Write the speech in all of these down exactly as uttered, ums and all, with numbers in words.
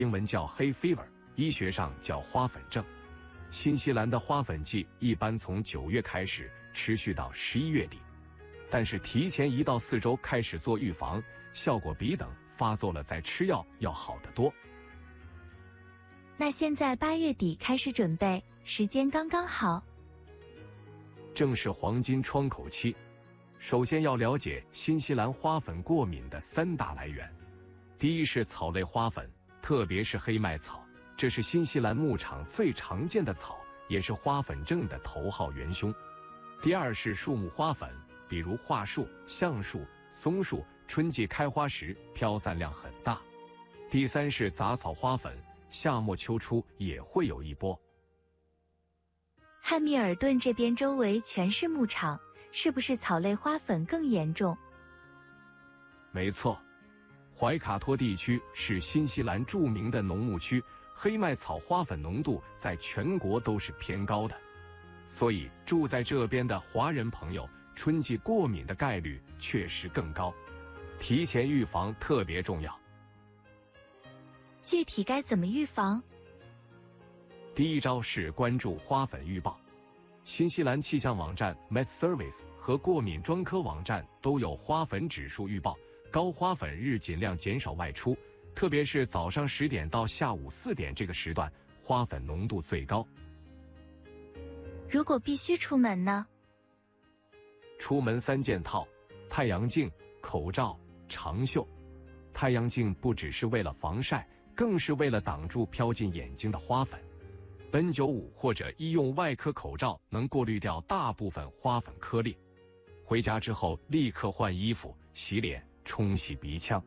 英文叫hay fever， 医学上叫花粉症。新西兰的花粉季一般从九月开始，持续到十一月底。但是提前一到四周开始做预防，效果比等发作了再吃药要好得多。 那现在八月底开始准备，时间刚刚好。 正是黄金窗口期。首先要了解新西兰花粉过敏的三大来源。第一是草类花粉，特别是黑麦草，这是新西兰牧场最常见的草，也是花粉症的头号元凶。第二是树木花粉，比如桦树、橡树、松树，春季开花时飘散量很大。第三是杂草花粉，夏末秋初也会有一波。 汉密尔顿这边周围全是牧场，是不是草类花粉更严重？ 没错，怀卡托地区是新西兰著名的农牧区，黑麦草花粉浓度在全国都是偏高的，所以住在这边的华人朋友春季过敏的概率确实更高，提前预防特别重要。 具体该怎么预防？ 第一招是关注花粉预报。新西兰气象网站 Met Service 和过敏专科网站都有花粉指数预报，高花粉日尽量减少外出，特别是早上十点到下午四点这个时段，花粉浓度最高。 如果必须出门呢？ 出门三件套：太阳镜、口罩、长袖。太阳镜不只是为了防晒，更是为了挡住飘进眼睛的花粉。N 九十五 或者医用外科口罩能过滤掉大部分花粉颗粒。回家之后立刻换衣服、洗脸、冲洗鼻腔。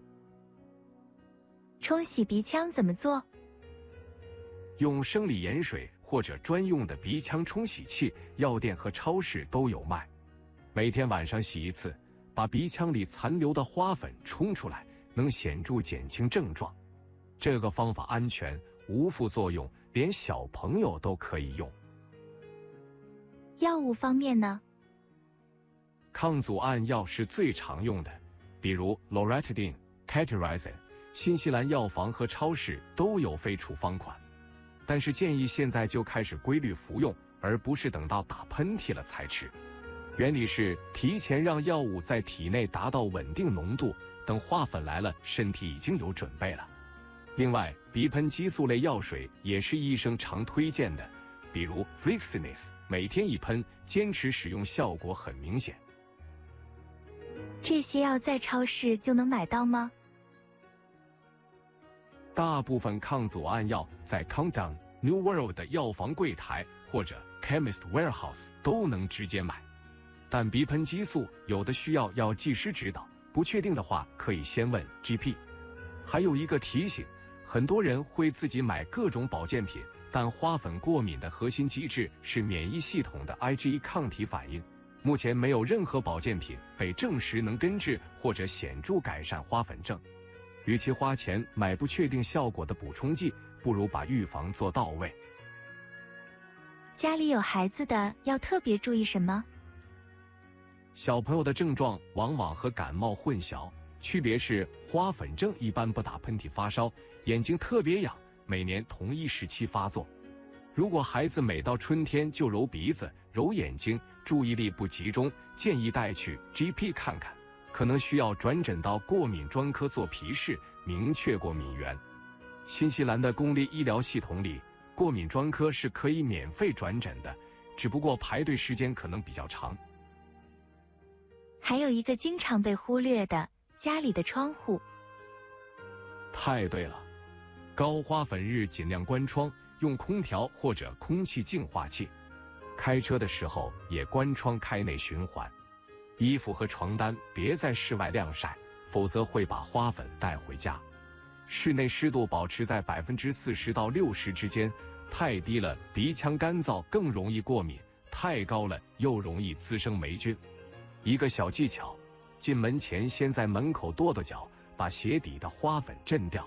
冲洗鼻腔怎么做？ 用生理盐水或者专用的鼻腔冲洗器，药店和超市都有卖。每天晚上洗一次，把鼻腔里残留的花粉冲出来，能显著减轻症状。这个方法安全，无副作用，连小朋友都可以用。 药物方面呢？ 抗组胺药是最常用的，比如 Loratadine、Cetirizine， 新西兰药房和超市都有非处方款。但是建议现在就开始规律服用，而不是等到打喷嚏了才吃。原理是提前让药物在体内达到稳定浓度，等花粉来了，身体已经有准备了。另外，鼻喷激素类药水也是医生常推荐的，比如 Flixinase， 每天一喷，坚持使用效果很明显。 这些药在超市就能买到吗？ 大部分抗组胺药在 Countdown、New World 的药房柜台或者 Chemist Warehouse 都能直接买，但鼻喷激素有的需要要技师指导，不确定的话可以先问 G P。还有一个提醒，很多人会自己买各种保健品，但花粉过敏的核心机制是免疫系统的 I G E 抗体反应。目前没有任何保健品被证实能根治或者显著改善花粉症。与其花钱买不确定效果的补充剂，不如把预防做到位。 家里有孩子的要特别注意什么？ 小朋友的症状往往和感冒混淆，区别是花粉症一般不打喷嚏发烧，眼睛特别痒，每年同一时期发作。如果孩子每到春天就揉鼻子、揉眼睛，注意力不集中，建议带去 G P 看看，可能需要转诊到过敏专科做皮试，明确过敏源。新西兰的公立医疗系统里，过敏专科是可以免费转诊的，只不过排队时间可能比较长。 还有一个经常被忽略的，家里的窗户。 太对了，高花粉日尽量关窗，用空调或者空气净化器。开车的时候也关窗开内循环。衣服和床单别在室外晾晒，否则会把花粉带回家。室内湿度保持在 百分之四十 到六十 之间，太低了鼻腔干燥更容易过敏，太高了又容易滋生霉菌。一个小技巧，进门前先在门口跺跺脚，把鞋底的花粉震掉。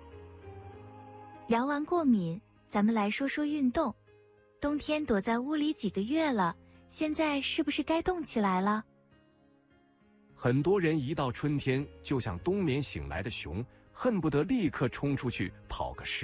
聊完过敏，咱们来说说运动。冬天躲在屋里几个月了，现在是不是该动起来了？ 很多人一到春天就像冬眠醒来的熊， 恨不得立刻冲出去跑个十